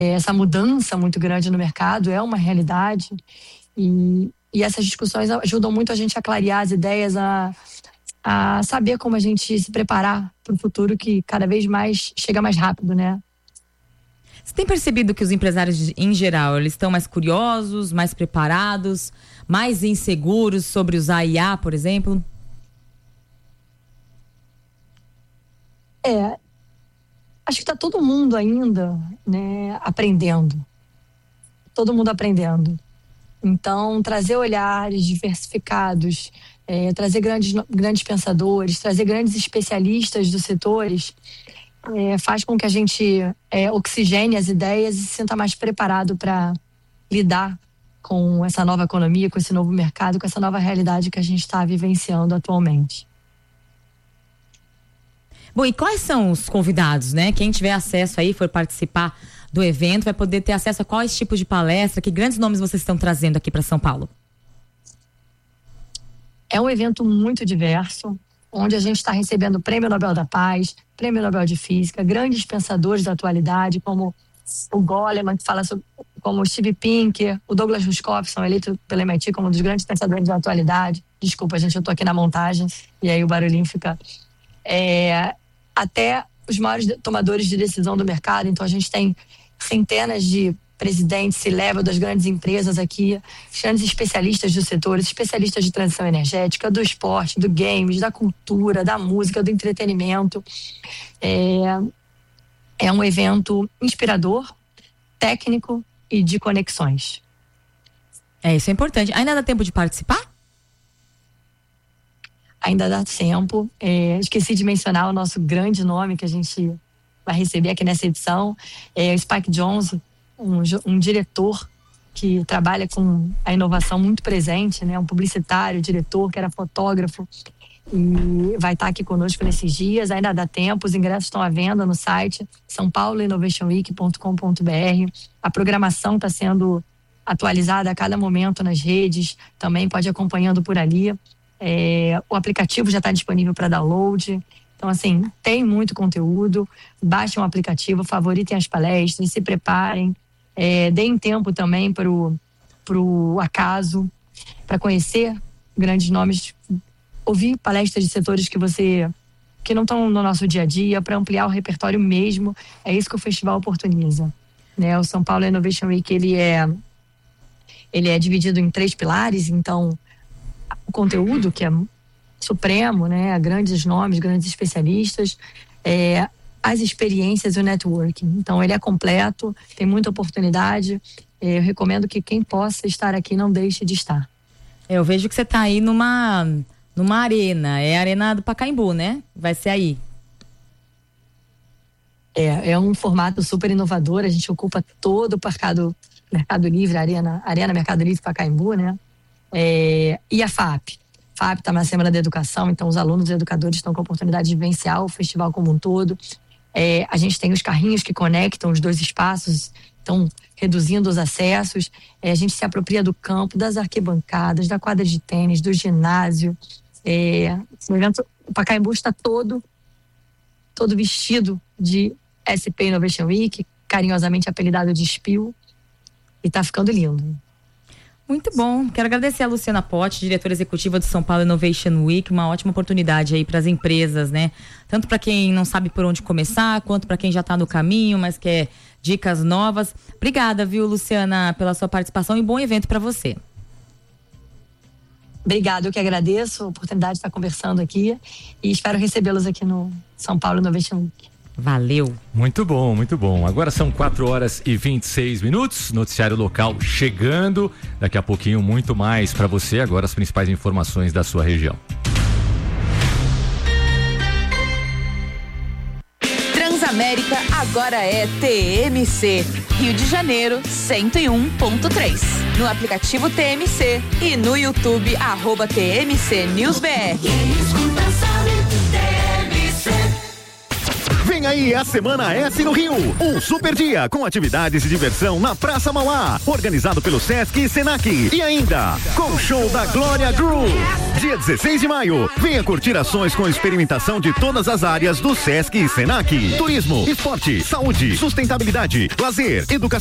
essa mudança muito grande no mercado é uma realidade e essas discussões ajudam muito a gente a clarear as ideias, a saber como a gente se preparar para o futuro que cada vez mais chega mais rápido, né? Você tem percebido que os empresários, em geral, eles estão mais curiosos, mais preparados, mais inseguros sobre usar IA, por exemplo? Acho que está todo mundo ainda, né, aprendendo. Todo mundo aprendendo. Então, trazer olhares diversificados, trazer grandes pensadores, trazer grandes especialistas dos setores, faz com que a gente oxigene as ideias e se sinta mais preparado para lidar com essa nova economia, com esse novo mercado, com essa nova realidade que a gente está vivenciando atualmente. Bom, e quais são os convidados, né? Quem tiver acesso aí, for participar do evento, vai poder ter acesso a quais tipos de palestra, que grandes nomes vocês estão trazendo aqui para São Paulo? É um evento muito diverso, onde a gente está recebendo o Prêmio Nobel da Paz, Prêmio Nobel de Física, grandes pensadores da atualidade, como o Goleman, que fala sobre, como o Steve Pinker, o Douglas Rushkoff, são eleitos pelo MIT como um dos grandes pensadores da atualidade. Desculpa, gente, eu tô aqui na montagem, e aí o barulhinho fica... até os maiores tomadores de decisão do mercado. Então a gente tem centenas de presidentes C-level das grandes empresas aqui, grandes especialistas dos setores, especialistas de transição energética, do esporte, do games, da cultura, da música, do entretenimento. É um evento inspirador, técnico e de conexões. Isso é importante. Ainda dá tempo de participar? Ainda dá tempo. Esqueci de mencionar o nosso grande nome que a gente vai receber aqui nessa edição. O Spike Jonze, um diretor que trabalha com a inovação muito presente, né? Um publicitário, diretor, que era fotógrafo, e vai estar aqui conosco nesses dias. Ainda dá tempo, os ingressos estão à venda no site saopauloinnovationweek.com.br. A programação está sendo atualizada a cada momento nas redes, também pode ir acompanhando por ali. O aplicativo já está disponível para download. Então, assim, tem muito conteúdo. Baixem o aplicativo, favoritem as palestras, se preparem. Deem tempo também para o acaso, para conhecer grandes nomes, ouvir palestras de setores que não estão no nosso dia a dia, para ampliar o repertório mesmo. É isso que o festival oportuniza, né? O São Paulo Innovation Week, ele é dividido em 3 pilares. Então, o conteúdo, que é supremo, né? Grandes nomes, grandes especialistas, as experiências e o networking. Então, ele é completo, tem muita oportunidade. Eu recomendo que quem possa estar aqui não deixe de estar. Eu vejo que você está aí numa arena, a Arena do Pacaembu, né? Vai ser aí. É um formato super inovador, a gente ocupa todo o Mercado Livre, Arena Mercado Livre Pacaembu, né? E a FAP está na Semana da Educação, então os alunos e educadores estão com a oportunidade de vivenciar o festival como um todo. A gente tem os carrinhos que conectam os 2 espaços, estão reduzindo os acessos. A gente se apropria do campo, das arquibancadas, da quadra de tênis, do ginásio. O Pacaembu está todo vestido de SP Innovation Week, carinhosamente apelidado de SPIL, e está ficando lindo. Muito bom. Quero agradecer a Luciana Potti, diretora executiva do São Paulo Innovation Week, uma ótima oportunidade aí para as empresas, né? Tanto para quem não sabe por onde começar, quanto para quem já está no caminho, mas quer dicas novas. Obrigada, viu, Luciana, pela sua participação e bom evento para você. Obrigada, eu que agradeço a oportunidade de estar conversando aqui e espero recebê-los aqui no São Paulo Innovation Week. Valeu. Muito bom, muito bom. Agora são 4h26. Noticiário local chegando. Daqui a pouquinho muito mais para você. Agora as principais informações da sua região. Transamérica agora é TMC. Rio de Janeiro 101.3. No aplicativo TMC e no YouTube @TMC News BR. Vem aí a Semana S no Rio, um super dia com atividades e diversão na Praça Mauá, organizado pelo Sesc e Senac. E ainda, com o show da Glória Groove. Dia 16 de maio, venha curtir ações com experimentação de todas as áreas do Sesc e Senac. Turismo, esporte, saúde, sustentabilidade, lazer, educação